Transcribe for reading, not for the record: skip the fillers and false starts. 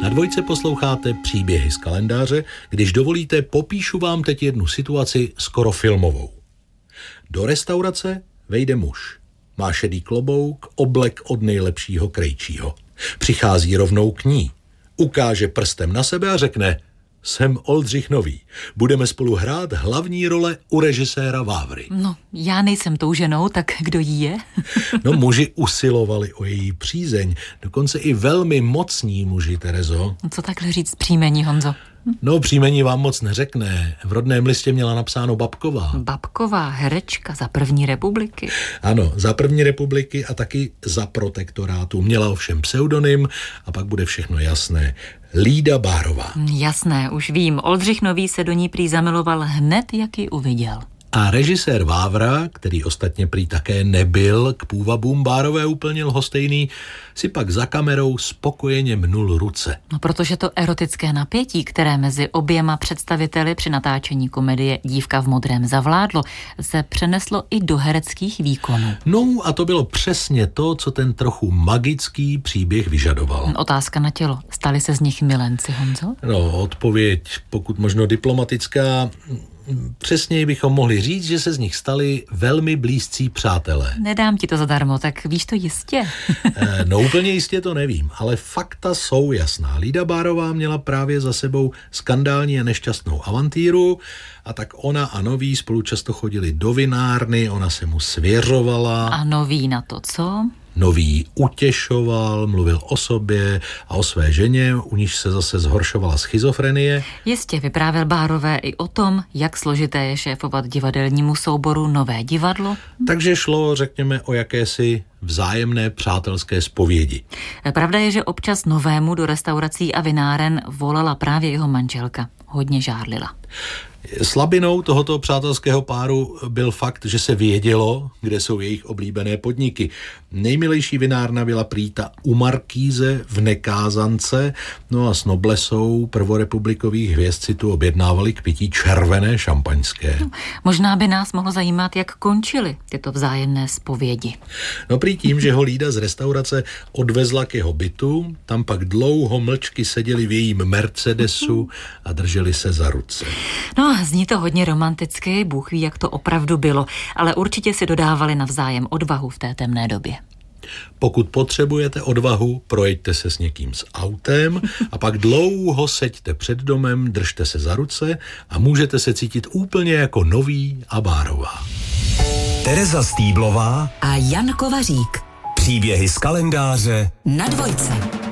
Na Dvojce posloucháte Příběhy z kalendáře. Když dovolíte, popíšu vám teď jednu situaci skoro filmovou. Do restaurace vejde muž. Má šedý klobouk, oblek od nejlepšího krejčího. Přichází rovnou k ní. Ukáže prstem na sebe a řekne: jsem Oldřich Nový. Budeme spolu hrát hlavní role u režiséra Vávry. No, já nejsem tou ženou, tak kdo jí je? No, muži usilovali o její přízeň. Dokonce i velmi mocní muži, Terezo. Co takhle říct příjmení, Honzo? No, příjmení vám moc neřekne. V rodném listě měla napsáno Babková. Babková, herečka za první republiky. Ano, za první republiky a taky za protektorátu. Měla ovšem pseudonym a pak bude všechno jasné. Lída Bárová. Jasné, už vím. Oldřich Nový se do ní prý zamiloval hned, jak ji uviděl. A režisér Vávra, který ostatně prý také nebyl k půvabům Bárové úplně lhostejný, si pak za kamerou spokojeně mnul ruce. No, protože to erotické napětí, které mezi oběma představiteli při natáčení komedie Dívka v modrém zavládlo, se přeneslo i do hereckých výkonů. No a to bylo přesně to, co ten trochu magický příběh vyžadoval. Otázka na tělo. Stali se z nich milenci, Honzo? No, odpověď pokud možno diplomatická. Přesněji bychom mohli říct, že se z nich stali velmi blízcí přátelé. Nedám ti to zadarmo, tak víš to jistě? No úplně jistě to nevím, ale fakta jsou jasná. Lída Bárová měla právě za sebou skandální a nešťastnou avantýru a tak ona a Nový spolu často chodili do vinárny, ona se mu svěřovala. A Nový na to co? Nový utěšoval, mluvil o sobě a o své ženě, u níž se zase zhoršovala schizofrenie. Jistě vyprávěl Bárové i o tom, jak složité je šéfovat divadelnímu souboru Nové divadlo. Takže šlo, řekněme, o jakési vzájemné přátelské zpovědi. Pravda je, že občas Novému do restaurací a vináren volala právě jeho manželka. Hodně žárlila. Slabinou tohoto přátelského páru byl fakt, že se vědělo, kde jsou jejich oblíbené podniky. Nejmilejší vinárna byla prý ta u Markíze v Nekázance, no a s noblesou prvorepublikových hvězd si tu objednávali k pití červené šampaňské. Možná by nás mohlo zajímat, jak končily tyto vzájemné zpovědi. No prý tím, že ho Lída z restaurace odvezla k jeho bytu, tam pak dlouho mlčky seděli v jejím Mercedesu a drželi se za ruce. No, zní to hodně romanticky, Bůh ví, jak to opravdu bylo, ale určitě si dodávali navzájem odvahu v té temné době. Pokud potřebujete odvahu, projeďte se s někým s autem a pak dlouho seďte před domem, držte se za ruce a můžete se cítit úplně jako Nový a Bárová. Tereza Stýblová a Jan Kovařík. Příběhy z kalendáře na Dvojce.